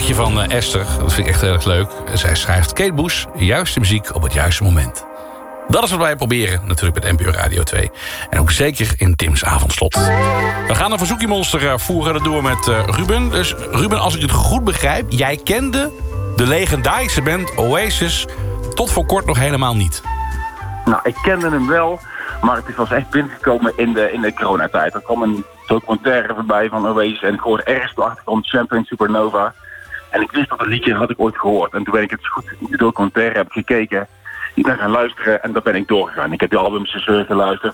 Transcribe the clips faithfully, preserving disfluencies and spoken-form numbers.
berichtje van uh, Esther. Dat vind ik echt heel erg leuk. Zij schrijft: Kate Bush, juiste muziek op het juiste moment. Dat is wat wij proberen, natuurlijk met N P O Radio twee. En ook zeker in Tim's avondslot. We gaan een verzoekiemonster voeren. Dat doen we met uh, Ruben. Dus Ruben, als ik het goed begrijp, jij kende de legendarische band Oasis tot voor kort nog helemaal niet. Nou, ik kende hem wel, maar het is pas echt binnengekomen in de, in de coronatijd. Er kwam een documentaire voorbij van Oasis en ik hoorde ergens op de achtergrond Champagne Supernova. En ik wist dat het liedje had ik ooit gehoord. En toen ben ik het goed in de documentaire heb gekeken, ik ben gaan luisteren en daar ben ik doorgegaan. Ik heb de albums dus geluisterd.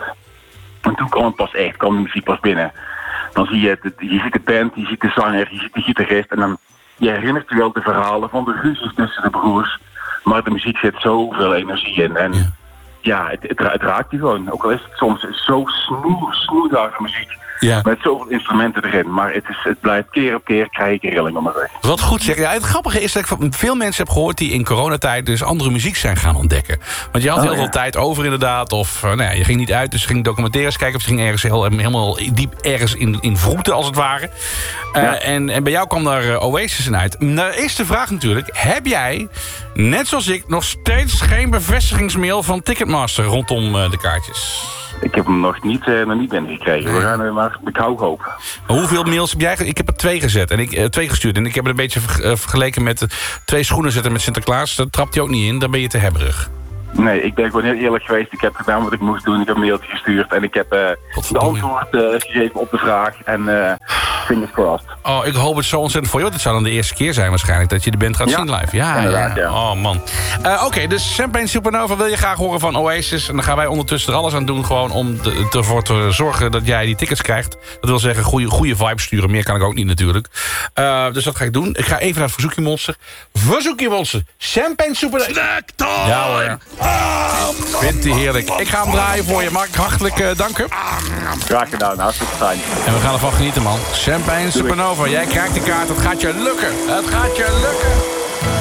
En toen kwam het pas echt, kwam de muziek pas binnen. Dan zie je, het, je ziet de band, je ziet de zanger, je ziet de gitarist. En dan je herinnert je wel de verhalen van de ruzies tussen de broers. Maar de muziek zit zoveel energie in. En ja, ja het, het, het raakt je gewoon. Ook al is het soms zo snoer, snoerharde muziek. Ja. Met zoveel instrumenten erin. Maar het, is, het blijft keer op keer, krijg je rilling om me weg. Wat goed zeg. Ja, het grappige is dat ik veel mensen heb gehoord die in coronatijd dus andere muziek zijn gaan ontdekken. Want je had oh, heel ja. veel tijd over inderdaad. Of uh, nou ja, je ging niet uit, dus je ging documentaires kijken. Of je ging ergens heel, helemaal diep ergens in, in vroeten als het ware. Uh, ja. en, en bij jou kwam daar uh, Oasis in uit. Nou is de vraag natuurlijk, heb jij, net zoals ik, nog steeds geen bevestigingsmail van Ticketmaster rondom uh, de kaartjes? Ik heb hem nog niet, uh, nog niet binnengekregen. We gaan er maar ik hou hoop. Maar hoeveel mails heb jij? Ik heb er twee gezet en ik uh, twee gestuurd. En ik heb het een beetje ver, uh, vergeleken met uh, twee schoenen zetten met Sinterklaas. Dat trapt hij ook niet in, dan ben je te hebberig. Nee, ik ben gewoon heel eerlijk geweest. Ik heb gedaan wat ik moest doen. Ik heb een mailtje gestuurd. En ik heb uh, de antwoord uh, gegeven op de vraag. En uh, fingers crossed. Oh, ik hoop het zo ontzettend voor je. Dit zou dan de eerste keer zijn waarschijnlijk dat je de band gaat ja. zien live. Ja, ja. ja. Oh man. Uh, Oké, okay, dus Champagne Supernova wil je graag horen van Oasis. En dan gaan wij ondertussen er alles aan doen. Gewoon om de, ervoor te zorgen dat jij die tickets krijgt. Dat wil zeggen, goede, goede vibes sturen. Meer kan ik ook niet natuurlijk. Uh, dus dat ga ik doen. Ik ga even naar het verzoekjemonster. Verzoekjemonster. Champagne Supernova. Snacktime! Ja hoor. Vindt hij heerlijk. Ik ga hem draaien voor je. Mag ik hartelijk uh, danken? Graag gedaan, hartstikke fijn. En we gaan ervan genieten, man. Champagne Supernova. Jij krijgt de kaart. Het gaat je lukken. Het gaat je lukken.